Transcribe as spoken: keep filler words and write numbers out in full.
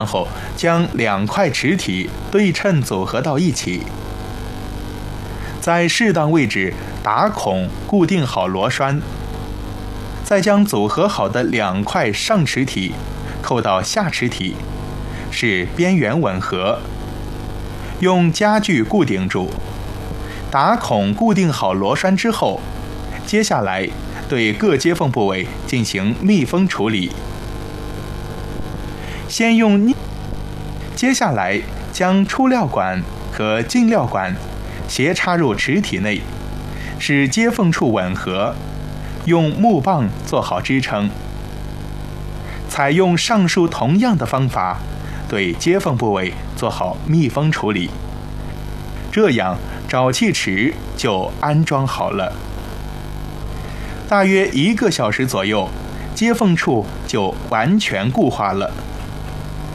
然后将两块齿体对称组合到一起，在适当位置打孔固定好螺栓，再将组合好的两块上齿体扣到下齿体，使边缘吻合，用夹具固定住。打孔固定好螺栓之后，接下来对各接缝部位进行密封处理。先用接下来将出料管和进料管斜插入齿体内，使接缝处吻合，用木棒做好支撑。采用上述同样的方法，对接缝部位做好密封处理，这样沼气池就安装好了。大约一个小时左右，接缝处就完全固化了。